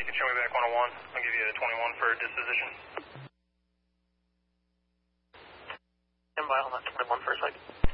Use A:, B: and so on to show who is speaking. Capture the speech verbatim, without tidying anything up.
A: you can show me back one oh one. I'll give you a twenty-one for disposition.
B: Stand by on that twenty-one for a second.